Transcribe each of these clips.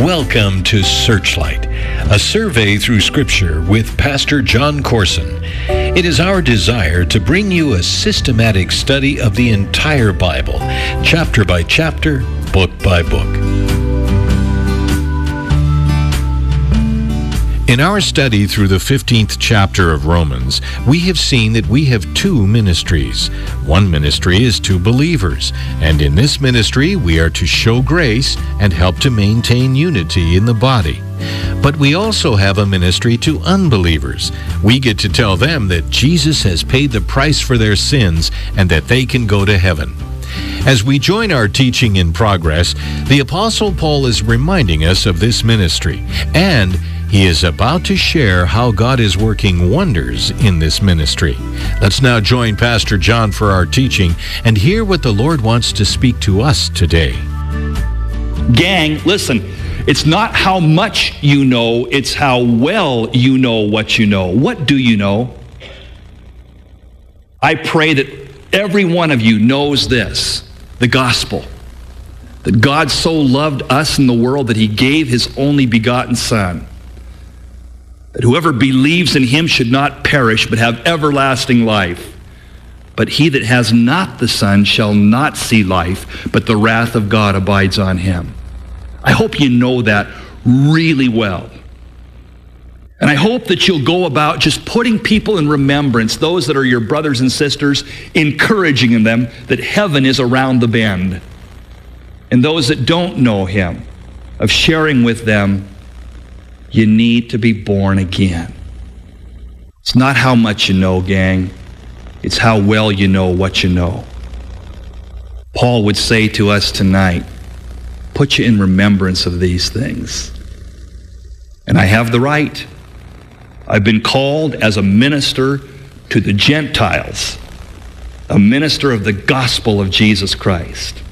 Welcome to Searchlight, a survey through Scripture with Pastor John Corson. It is our desire to bring you a systematic study of the entire Bible, chapter by chapter, book by book. In our study through the 15th chapter of Romans, we have seen that we have two ministries. One ministry is to believers, and in this ministry we are to show grace and help to maintain unity in the body. But we also have a ministry to unbelievers. We get to tell them that Jesus has paid the price for their sins and that they can go to heaven. As we join our teaching in progress, the Apostle Paul is reminding us of this ministry, and he is about to share how God is working wonders in this ministry. Let's now join Pastor John for our teaching and hear what the Lord wants to speak to us today. Gang, listen, it's not how much you know, it's how well you know what you know. What do you know? I pray that every one of you knows this, the gospel, that God so loved us in the world that he gave his only begotten Son, that whoever believes in him should not perish but have everlasting life. But he that has not the Son shall not see life, but the wrath of God abides on him. I hope you know that really well. And I hope that you'll go about just putting people in remembrance, those that are your brothers and sisters, encouraging them that heaven is around the bend. And those that don't know him, of sharing with them, you need to be born again. It's not how much you know, gang. It's how well you know what you know. Paul would say to us tonight, put you in remembrance of these things. And I have the right. I've been called as a minister to the Gentiles, a minister of the gospel of Jesus Christ.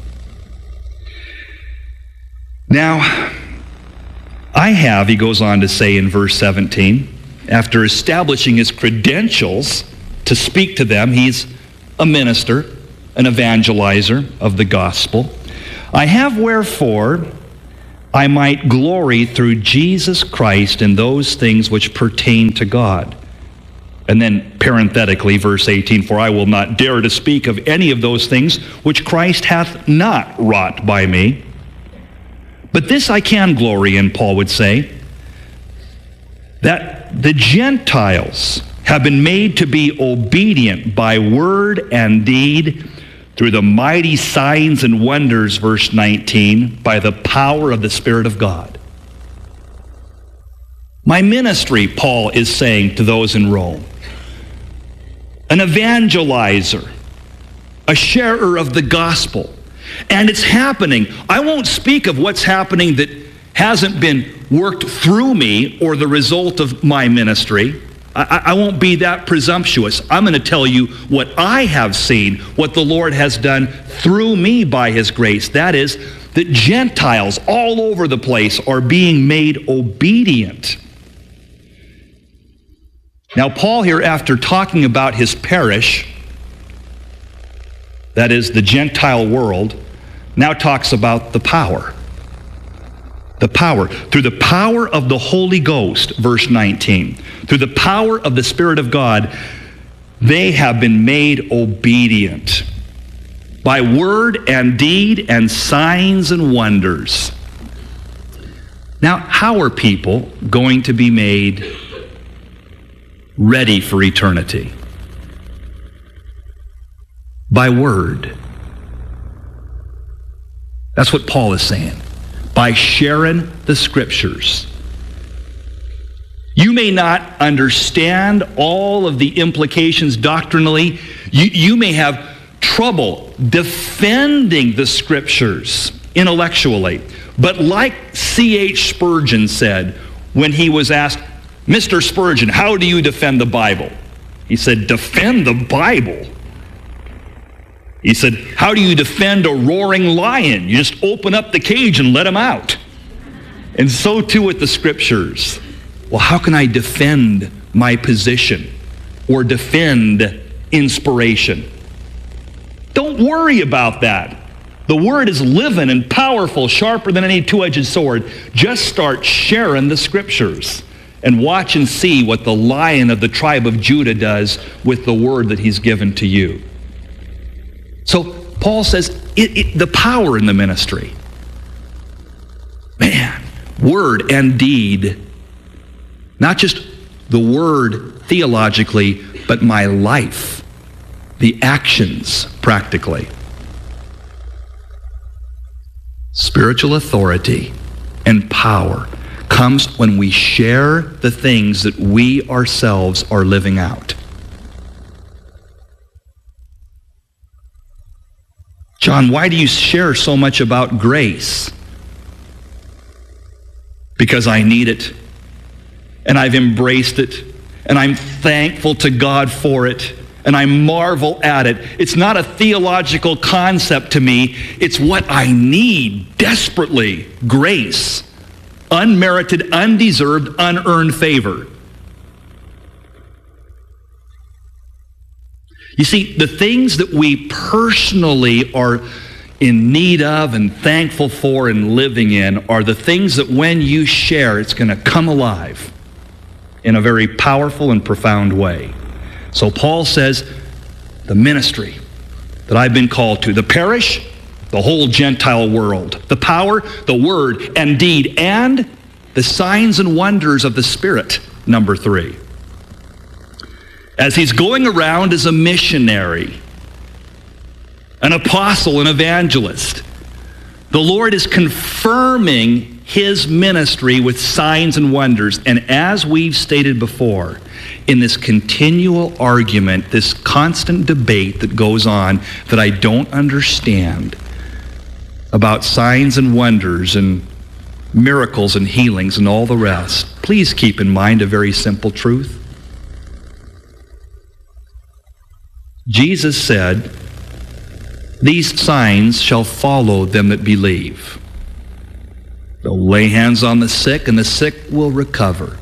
Now, I have, he goes on to say in verse 17, after establishing his credentials to speak to them, he's a minister, an evangelizer of the gospel. I have wherefore I might glory through Jesus Christ in those things which pertain to God. And then parenthetically, verse 18, for I will not dare to speak of any of those things which Christ hath not wrought by me. But this I can glory in, Paul would say, that the Gentiles have been made to be obedient by word and deed through the mighty signs and wonders, verse 19, by the power of the Spirit of God. My ministry, Paul is saying to those in Rome, an evangelizer, a sharer of the gospel. And it's happening. I won't speak of what's happening that hasn't been worked through me or the result of my ministry. I won't be that presumptuous. I'm going to tell you what I have seen, what the Lord has done through me by his grace. That is, that Gentiles all over the place are being made obedient. Now, Paul here, after talking about his parish, that is the Gentile world, now talks about the power. The power. Through the power of the Holy Ghost, verse 19, through the power of the Spirit of God, they have been made obedient by word and deed and signs and wonders. Now, how are people going to be made ready for eternity? By word. That's what Paul is saying. By sharing the Scriptures. You may not understand all of the implications doctrinally. You may have trouble defending the Scriptures intellectually. But like C.H. Spurgeon said when he was asked, Mr. Spurgeon, how do you defend the Bible? He said, defend the Bible? He said, how do you defend a roaring lion? You just open up the cage and let him out. And so too with the Scriptures. Well, how can I defend my position or defend inspiration? Don't worry about that. The Word is living and powerful, sharper than any two-edged sword. Just start sharing the Scriptures and watch and see what the Lion of the tribe of Judah does with the Word that He's given to you. So Paul says, the power in the ministry. Man, word and deed. Not just the word theologically, but my life. The actions practically. Spiritual authority and power comes when we share the things that we ourselves are living out. John, why do you share so much about grace? Because I need it, and I've embraced it, and I'm thankful to God for it, and I marvel at it. It's not a theological concept to me. It's what I need desperately. Grace. Unmerited, undeserved, unearned favor. You see, the things that we personally are in need of and thankful for and living in are the things that when you share, it's going to come alive in a very powerful and profound way. So Paul says, the ministry that I've been called to, the parish, the whole Gentile world, the power, the word and deed, and the signs and wonders of the Spirit, number 3. As he's going around as a missionary, an apostle, an evangelist, the Lord is confirming his ministry with signs and wonders. And as we've stated before, in this continual argument, this constant debate that goes on that I don't understand about signs and wonders and miracles and healings and all the rest, please keep in mind a very simple truth. Jesus said, "These signs shall follow them that believe. They'll lay hands on the sick, and the sick will recover."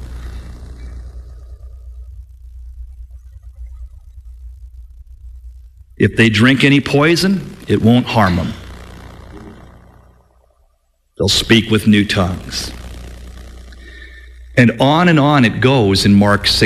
If they drink any poison, it won't harm them. They'll speak with new tongues. And on it goes in Mark 6.